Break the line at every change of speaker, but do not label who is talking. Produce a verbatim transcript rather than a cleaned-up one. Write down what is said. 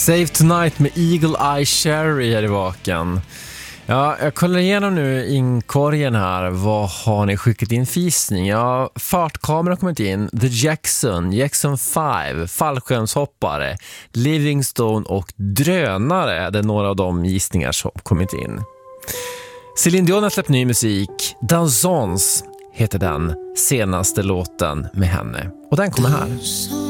Save Tonight med Eagle Eye Cherry här i vaken. Ja, jag kollar igenom nu inkorgen här. Vad har ni skickat in fisning? Ja, fartkamera har kommit in. The Jackson, Jackson fem, fallskärmshoppare, Livingstone och drönare. Det är några av de gissningar som kommit in. Céline Dion har släppt ny musik. Dansons heter den senaste låten med henne. Och den kommer här.